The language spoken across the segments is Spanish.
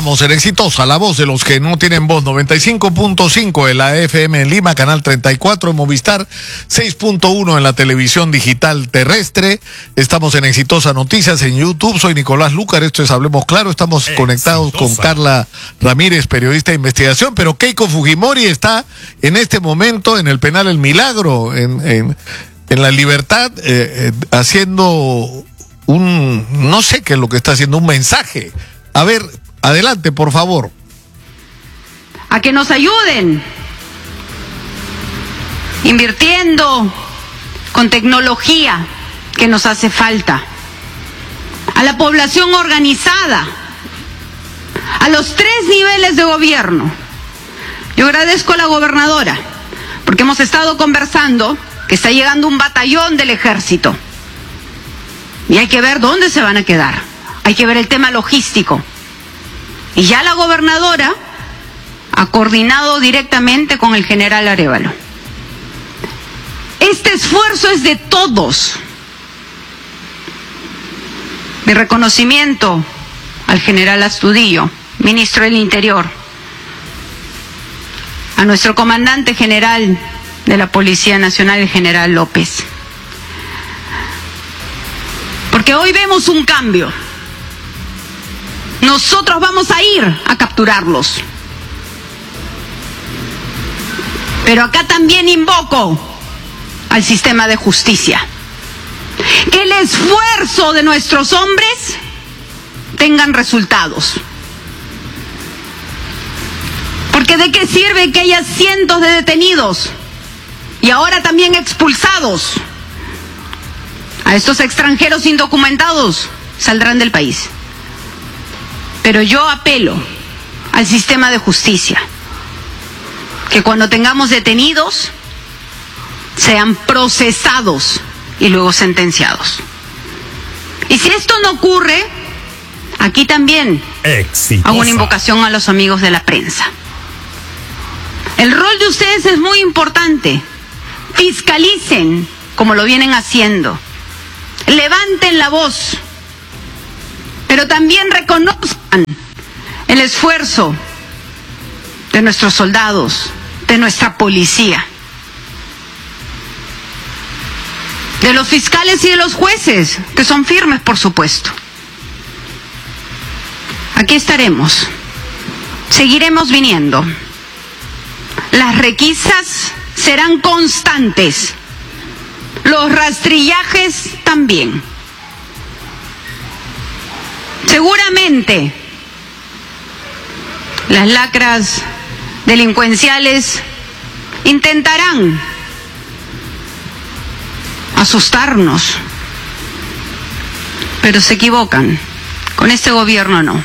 Estamos en Exitosa, la voz de los que no tienen voz, 95.5 en la FM en Lima, canal 34 en Movistar, 6.1 en la televisión digital terrestre. Estamos en Exitosa Noticias en YouTube. Soy Nicolás Lucar, esto es Hablemos Claro. Estamos conectados con Carla Ramírez, periodista de investigación, pero Keiko Fujimori está en este momento en el penal El Milagro, en La Libertad, haciendo no sé qué es lo que está haciendo, un mensaje. A ver, adelante, por favor. A que nos ayuden, invirtiendo con tecnología que nos hace falta, a la población organizada, a los 3 niveles de gobierno. Yo agradezco a la gobernadora, porque hemos estado conversando que está llegando un batallón del ejército. Y hay que ver dónde se van a quedar. Hay que ver el tema logístico. Y ya la gobernadora ha coordinado directamente con el general Arévalo. Este esfuerzo es de todos. Mi reconocimiento al general Astudillo, ministro del Interior, a nuestro comandante general de la Policía Nacional, el general López. Porque hoy vemos un cambio. Nosotros vamos a ir a capturarlos. Pero acá también invoco al sistema de justicia. Que el esfuerzo de nuestros hombres tengan resultados. Porque ¿de qué sirve que haya cientos de detenidos y ahora también expulsados? A estos extranjeros indocumentados saldrán del país. Pero yo apelo al sistema de justicia, que cuando tengamos detenidos sean procesados y luego sentenciados. Y si esto no ocurre, aquí también hago una invocación a los amigos de la prensa. El rol de ustedes es muy importante. Fiscalicen como lo vienen haciendo. Levanten la voz, pero también reconozcan el esfuerzo de nuestros soldados, de nuestra policía, de los fiscales y de los jueces, que son firmes, por supuesto. Aquí estaremos, seguiremos viniendo. Las requisas serán constantes. Los rastrillajes también. Seguramente las lacras delincuenciales intentarán asustarnos, pero se equivocan. Con este gobierno no.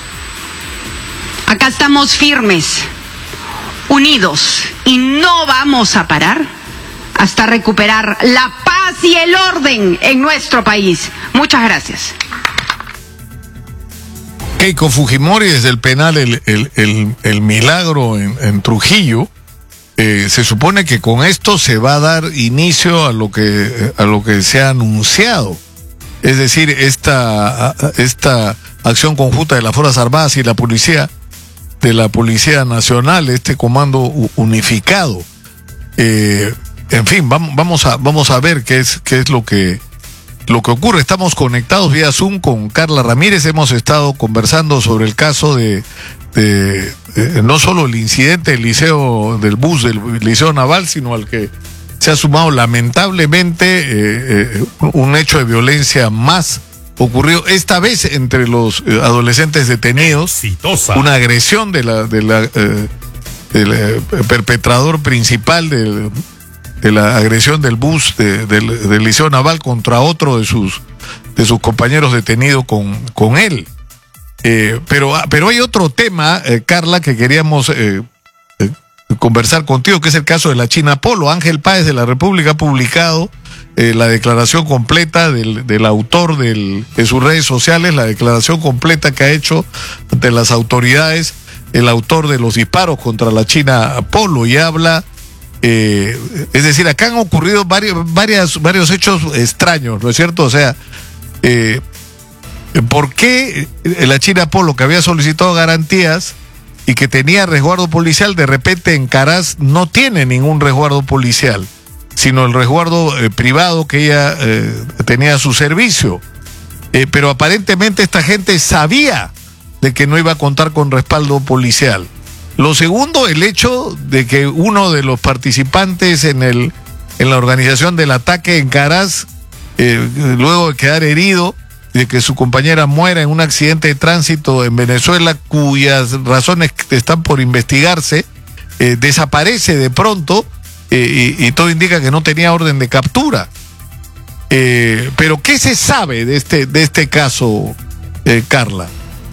Acá estamos firmes, unidos, y no vamos a parar hasta recuperar la paz y el orden en nuestro país. Muchas gracias. Keiko Fujimori, desde el penal El Milagro en Trujillo, se supone que con esto se va a dar inicio a lo que se ha anunciado. Es decir, esta acción conjunta de las Fuerzas Armadas y la Policía, de la Policía Nacional, este comando unificado. En fin, vamos a ver qué es lo que ocurre. Estamos conectados vía Zoom con Carla Ramírez. Hemos estado conversando sobre el caso de no solo el incidente del bus del Liceo Naval, sino al que se ha sumado lamentablemente un hecho de violencia más ocurrido esta vez entre los adolescentes detenidos. Exitosa. Una agresión del perpetrador principal de la agresión del bus del Liceo Naval contra otro de sus compañeros detenidos con él. Pero hay otro tema, Carla, que queríamos conversar contigo, que es el caso de la China Polo. Ángel Páez de la República ha publicado la declaración completa del autor de sus redes sociales, la declaración completa que ha hecho ante las autoridades el autor de los disparos contra la China Polo, y habla. Es decir, acá han ocurrido varios hechos extraños, ¿no es cierto? O sea, ¿Por qué la China Polo, que había solicitado garantías y que tenía resguardo policial, de repente en Caraz no tiene ningún resguardo policial, sino el resguardo privado que ella tenía a su servicio? Pero aparentemente esta gente sabía de que no iba a contar con respaldo policial. Lo segundo, el hecho de que uno de los participantes en la organización del ataque en Caraz, luego de quedar herido, de que su compañera muera en un accidente de tránsito en Venezuela, cuyas razones están por investigarse, desaparece de pronto, y todo indica que no tenía orden de captura. Pero ¿qué se sabe de este caso, Carla?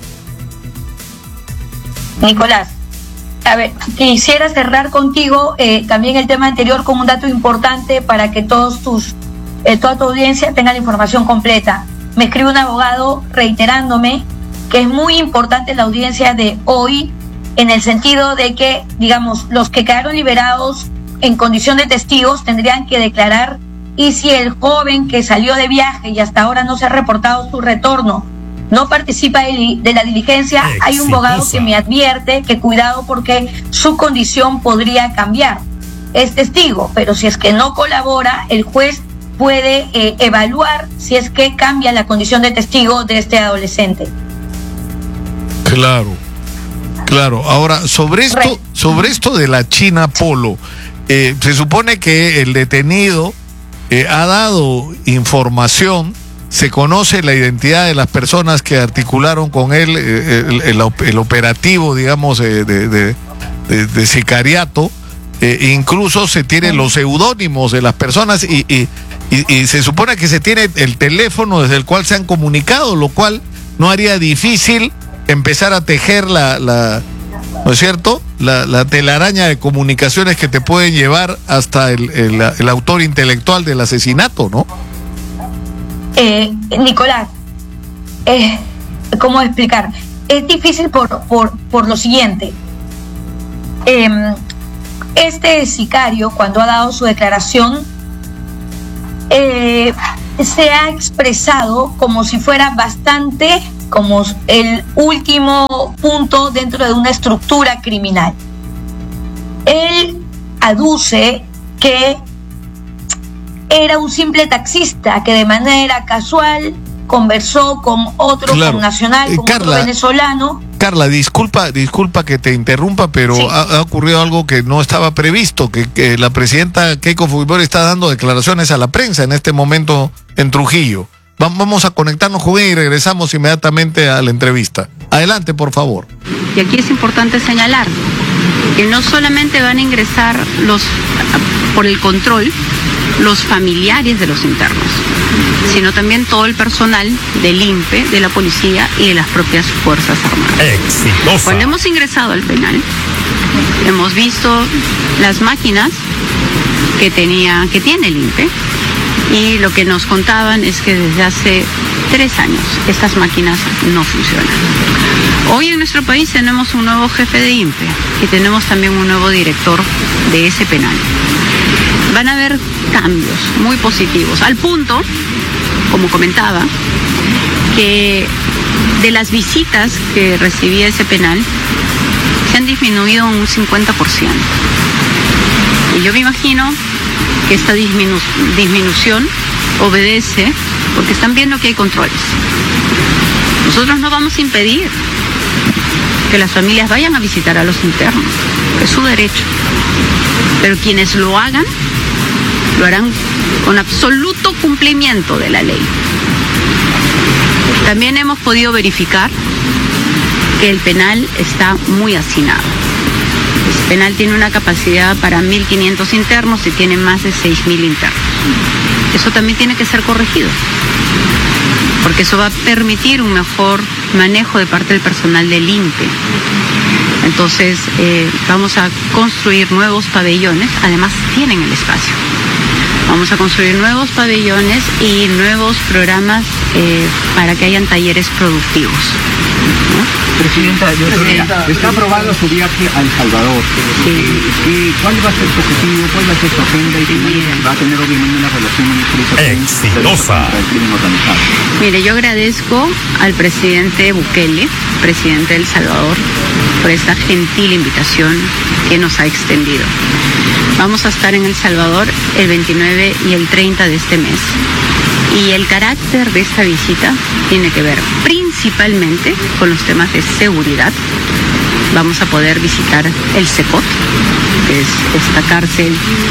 Nicolás, a ver, quisiera cerrar contigo también el tema anterior con un dato importante para que toda tu audiencia tenga la información completa. Me escribe un abogado reiterándome que es muy importante la audiencia de hoy, en el sentido de que, digamos, los que quedaron liberados en condición de testigos tendrían que declarar, y si el joven que salió de viaje y hasta ahora no se ha reportado su retorno no participa de la diligencia, hay un abogado que me advierte que cuidado porque su condición podría cambiar. Es testigo, pero si es que no colabora, el juez puede evaluar si es que cambia la condición de testigo de este adolescente. Claro. Ahora, sobre esto de la China Polo, se supone que el detenido ha dado información, se conoce la identidad de las personas que articularon con él el operativo, digamos, de sicariato, incluso se tienen los seudónimos de las personas y se supone que se tiene el teléfono desde el cual se han comunicado, lo cual no haría difícil empezar a tejer ¿no es cierto?, la telaraña de comunicaciones que te pueden llevar hasta el autor intelectual del asesinato, ¿no? Nicolás, ¿cómo explicar? Es difícil por lo siguiente. Este sicario, cuando ha dado su declaración, se ha expresado como si fuera bastante, como el último punto dentro de una estructura criminal. Él aduce que era un simple taxista que de manera casual conversó con otro connacional, con otro venezolano. Carla, disculpa que te interrumpa, pero sí, ha ocurrido algo que no estaba previsto, que la presidenta Keiko Fujimori está dando declaraciones a la prensa en este momento en Trujillo. Vamos a conectarnos con ella y regresamos inmediatamente a la entrevista. Adelante, por favor. Y aquí es importante señalar que no solamente van a ingresar por el control los familiares de los internos, sino también todo el personal del INPE, de la policía y de las propias Fuerzas Armadas. ¡Exitosa! Cuando hemos ingresado al penal, hemos visto las máquinas que tiene el INPE, y lo que nos contaban es que desde hace 3 años estas máquinas no funcionan. Hoy en nuestro país tenemos un nuevo jefe de INPE y tenemos también un nuevo director de ese penal. Van a haber cambios muy positivos, al punto, como comentaba, que de las visitas que recibía ese penal se han disminuido un 50%. Y yo me imagino que esta disminución obedece porque están viendo que hay controles. Nosotros no vamos a impedir que las familias vayan a visitar a los internos, es su derecho, pero quienes lo hagan, lo harán con absoluto cumplimiento de la ley. También hemos podido verificar que el penal está muy hacinado. El penal tiene una capacidad para 1.500 internos y tiene más de 6.000 internos. Eso también tiene que ser corregido, porque eso va a permitir un mejor manejo de parte del personal del INPE. Entonces, vamos a construir nuevos pabellones, además tienen el espacio. Vamos a construir nuevos pabellones y nuevos programas para que hayan talleres productivos, ¿no? Presidenta, está aprobado su viaje a El Salvador. ¿Cuál va a ser su objetivo? ¿Cuál va a ser su agenda? Y va a tener obviamente una relación muy exitosa contra el crimen organizado. Mire, yo agradezco al presidente Bukele, presidente de El Salvador, por esta gentil invitación que nos ha extendido. Vamos a estar en El Salvador el 29 y el 30 de este mes. Y el carácter de esta visita tiene que ver principalmente con los temas de seguridad. Vamos a poder visitar el CEPOT, que es esta cárcel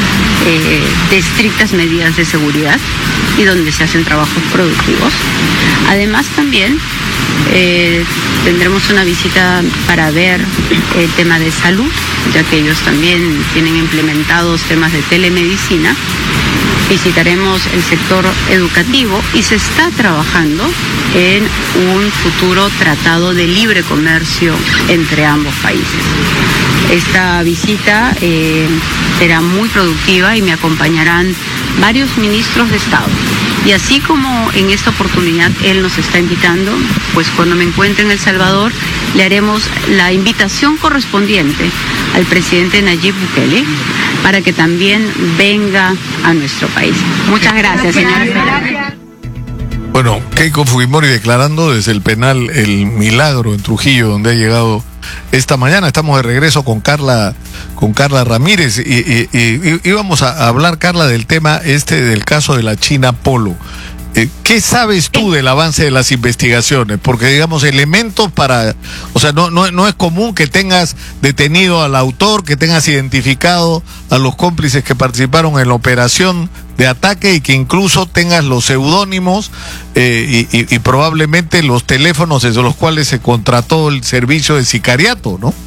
de estrictas medidas de seguridad y donde se hacen trabajos productivos. Además también tendremos una visita para ver el tema de salud, ya que ellos también tienen implementados temas de telemedicina. Visitaremos el sector educativo y se está trabajando en un futuro tratado de libre comercio entre ambos países. Esta visita será muy productiva y me acompañarán varios ministros de Estado. Y así como en esta oportunidad él nos está invitando, pues cuando me encuentre en El Salvador le haremos la invitación correspondiente al presidente Nayib Bukele para que también venga a nuestro país. Muchas gracias, señora. Bueno, Keiko Fujimori declarando desde el penal El Milagro en Trujillo, donde ha llegado esta mañana. Estamos de regreso con Carla Ramírez y íbamos a hablar, Carla, del tema del caso de la China Polo. ¿Qué sabes tú del avance de las investigaciones? Porque, digamos, elementos o sea, no es común que tengas detenido al autor, que tengas identificado a los cómplices que participaron en la operación de ataque y que incluso tengas los seudónimos y probablemente los teléfonos desde los cuales se contrató el servicio de sicariato, ¿no?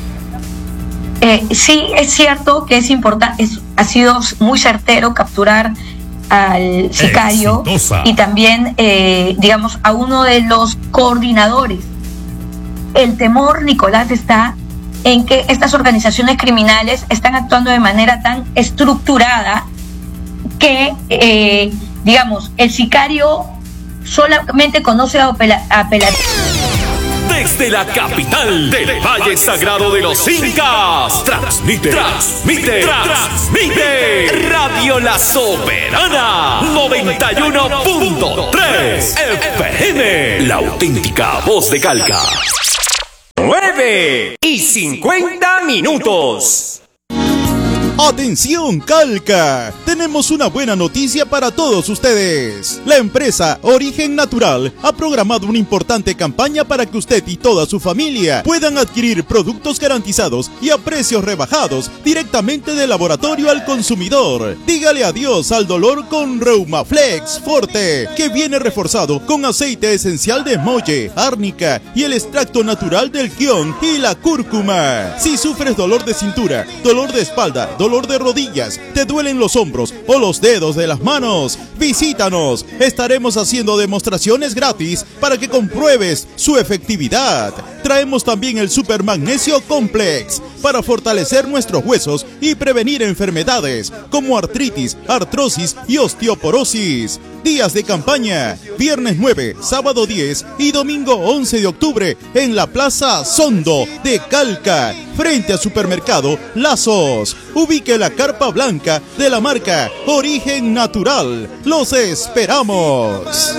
Sí, es cierto que es importante, ha sido muy certero capturar al sicario y también, digamos, a uno de los coordinadores. El temor, Nicolás, está en que estas organizaciones criminales están actuando de manera tan estructurada que, digamos, el sicario solamente conoce apelativos. Desde la capital del Valle Sagrado de los Incas, transmite Radio La Soberana 91.3 FM, la auténtica voz de Calca. 9:50. Atención, Calca, tenemos una buena noticia para todos ustedes. La empresa Origen Natural ha programado una importante campaña para que usted y toda su familia puedan adquirir productos garantizados y a precios rebajados directamente del laboratorio al consumidor. Dígale adiós al dolor con Reumaflex Forte, que viene reforzado con aceite esencial de molle, árnica y el extracto natural del kion y la cúrcuma. Si sufres dolor de cintura, dolor de espalda, dolor de rodillas, te duelen los hombros o los dedos de las manos, visítanos. Estaremos haciendo demostraciones gratis para que compruebes su efectividad. Traemos también el Super Magnesio Complex para fortalecer nuestros huesos y prevenir enfermedades como artritis, artrosis y osteoporosis. Días de campaña, viernes 9, sábado 10 y domingo 11 de octubre en la Plaza Sondo de Calca, frente al supermercado Lazos. Ubique la carpa blanca de la marca Origen Natural. ¡Los esperamos!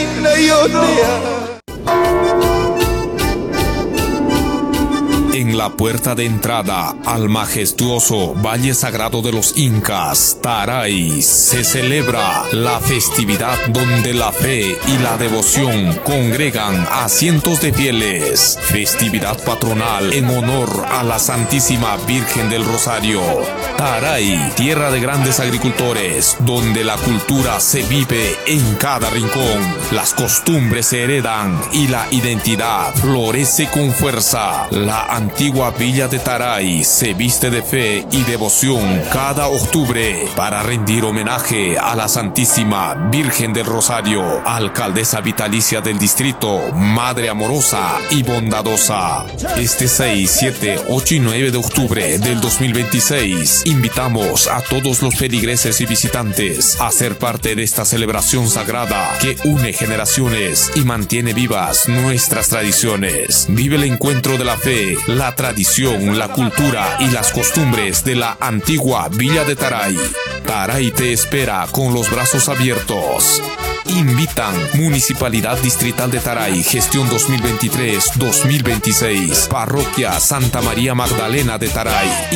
En la puerta de entrada al majestuoso Valle Sagrado de los Incas, Taray, se celebra la festividad donde la fe y la devoción congregan a cientos de fieles. Festividad patronal en honor a la Santísima Virgen del Rosario. Taray, tierra de grandes agricultores, donde la cultura se vive en cada rincón. Las costumbres se heredan y la identidad florece con fuerza. La antigua antigua Villa de Taray se viste de fe y devoción cada octubre para rendir homenaje a la Santísima Virgen del Rosario, alcaldesa vitalicia del distrito, madre amorosa y bondadosa. Este 6, 7, 8 y 9 de octubre del 2026, invitamos a todos los feligreses y visitantes a ser parte de esta celebración sagrada que une generaciones y mantiene vivas nuestras tradiciones. Vive el encuentro de la fe, la tradición, la cultura y las costumbres de la antigua Villa de Taray. Taray te espera con los brazos abiertos. Invitan Municipalidad Distrital de Taray, gestión 2023-2026, Parroquia Santa María Magdalena de Taray